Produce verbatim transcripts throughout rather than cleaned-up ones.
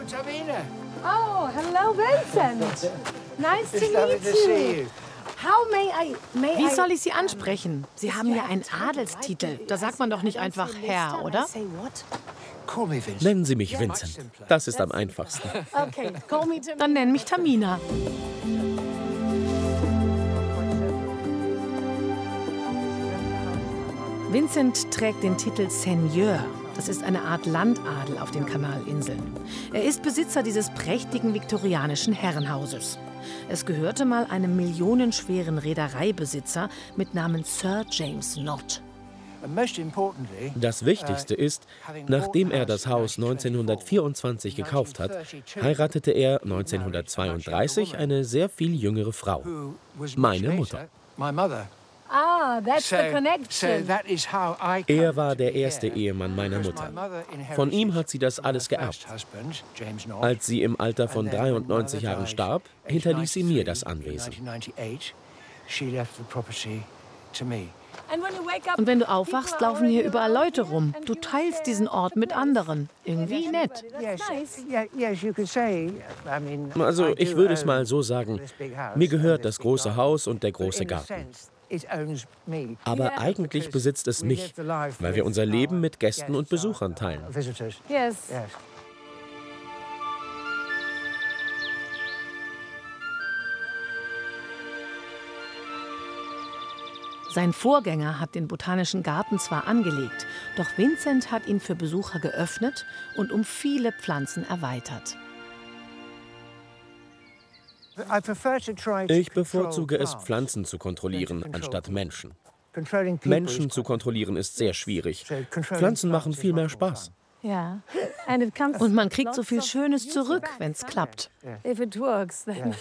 Oh, hello, Vincent. Nice to meet you. How may I, may Wie soll ich Sie ansprechen? Sie haben ja einen Adelstitel. Da sagt man doch nicht einfach Herr, oder? Nennen Sie mich Vincent. Das ist am einfachsten. Okay, call me Tamina. Dann nenn mich Tamina. Vincent trägt den Titel Seigneur. Das ist eine Art Landadel auf den Kanalinseln. Er ist Besitzer dieses prächtigen viktorianischen Herrenhauses. Es gehörte mal einem millionenschweren Reedereibesitzer mit Namen Sir James Knott. Das Wichtigste ist, nachdem er das Haus neunzehnhundertvierundzwanzig gekauft hat, heiratete er neunzehnhundertzweiunddreißig eine sehr viel jüngere Frau, meine Mutter. Ah, that's the connection. Er war der erste Ehemann meiner Mutter. Von ihm hat sie das alles geerbt. Als sie im Alter von dreiundneunzig Jahren starb, hinterließ sie mir das Anwesen. Und wenn du aufwachst, laufen hier überall Leute rum. Du teilst diesen Ort mit anderen. Irgendwie nett. Also, ich würde es mal so sagen, mir gehört das große Haus und der große Garten. Aber eigentlich besitzt es mich, weil wir unser Leben mit Gästen und Besuchern teilen. Yes. Sein Vorgänger hat den Botanischen Garten zwar angelegt, doch Vincent hat ihn für Besucher geöffnet und um viele Pflanzen erweitert. Ich bevorzuge es, Pflanzen zu kontrollieren, anstatt Menschen. Menschen zu kontrollieren ist sehr schwierig. Pflanzen machen viel mehr Spaß. Ja. Und man kriegt so viel Schönes zurück, wenn es klappt. If it works, then.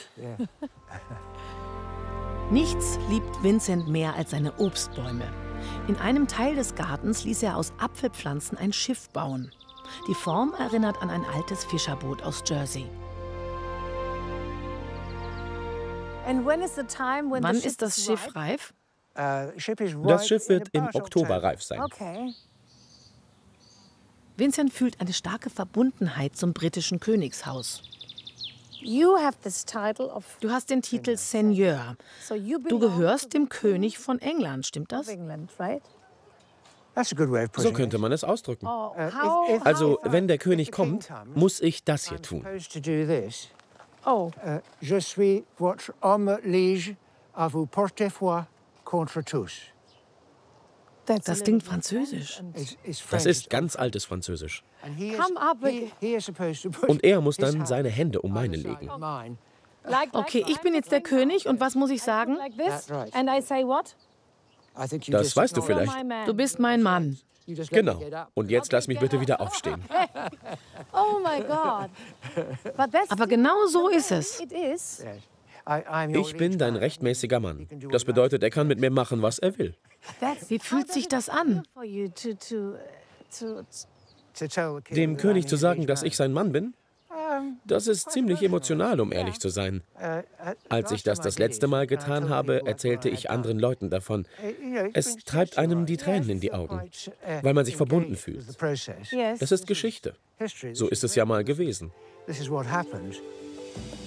Nichts liebt Vincent mehr als seine Obstbäume. In einem Teil des Gartens ließ er aus Apfelpflanzen ein Schiff bauen. Die Form erinnert an ein altes Fischerboot aus Jersey. Wann ist das Schiff reif? Das Schiff wird im Oktober reif sein. Vincent fühlt eine starke Verbundenheit zum britischen Königshaus. Du hast den Titel Seigneur. Du gehörst dem König von England, stimmt das? So könnte man es ausdrücken. Oh, Also, wenn der König kommt, muss ich das hier tun. Oh. Je suis votre homme liege à vous porter foi contre tous. Das klingt französisch. Das ist ganz altes Französisch. Come up with Und er muss dann seine Hände um meine legen. Okay, ich bin jetzt der König und was muss ich sagen? like this, and I say what? Das weißt du vielleicht. Du bist mein Mann. Genau. Und jetzt lass mich bitte wieder aufstehen. Oh my God. But that's Aber genau so ist es. it is. Ich bin dein rechtmäßiger Mann. Das bedeutet, er kann mit mir machen, was er will. Wie fühlt sich das an? For you to to to Dem König zu sagen, dass ich sein Mann bin? Das ist ziemlich emotional, um ehrlich zu sein. Als ich das das letzte Mal getan habe, erzählte ich anderen Leuten davon. Es treibt einem die Tränen in die Augen, weil man sich verbunden fühlt. yes. Das ist Geschichte. So ist es ja mal gewesen. This is what happened.